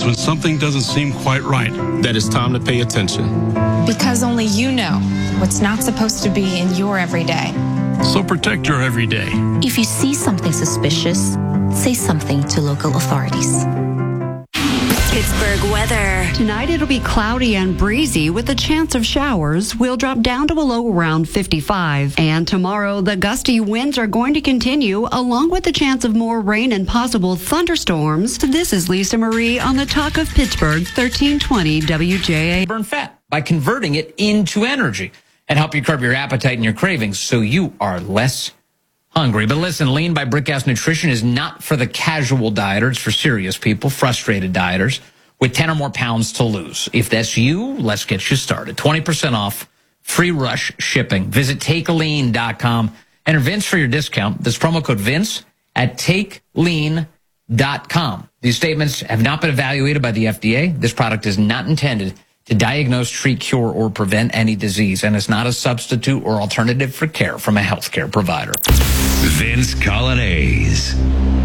when something doesn't seem quite right. That it's time to pay attention. Because only you know what's not supposed to be in your everyday. So protect your everyday. If you see something suspicious, say something to local authorities. Pittsburgh weather. Tonight it'll be cloudy and breezy with a chance of showers. We'll drop down to a low around 55. And tomorrow the gusty winds are going to continue along with the chance of more rain and possible thunderstorms. This is Lisa Marie on the Talk of Pittsburgh, 1320 WJA. Burn fat by converting it into energy and help you curb your appetite and your cravings so you are less hungry. But listen, Lean by Brickhouse Nutrition is not for the casual dieter. It's for serious people, frustrated dieters with 10 or more pounds to lose. If that's you, let's get you started. 20% off, free rush shipping. Visit TakeAlean.com. Enter Vince for your discount. This promo code Vince at TakeLean.com. These statements have not been evaluated by the FDA. This product is not intended to diagnose, treat, cure, or prevent any disease, and is not a substitute or alternative for care from a healthcare provider. Vince Coglianese.